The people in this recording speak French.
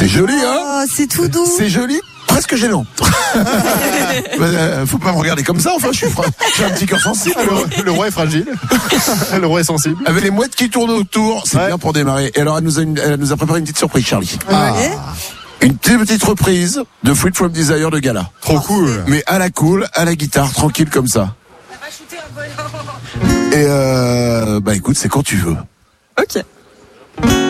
C'est joli, hein? Oh, c'est tout doux. C'est joli, presque gênant. Faut pas me regarder comme ça, enfin, j'ai un petit cœur sensible. Le roi est fragile. Le roi est sensible. Avec les mouettes qui tournent autour, c'est bien pour démarrer. Et alors, elle nous a préparé une petite surprise, Charlie. Une petite reprise de Fruit from Desire de Gala. Trop cool. Mais à la cool, à la guitare, tranquille comme ça. Et écoute, c'est quand tu veux. Ok.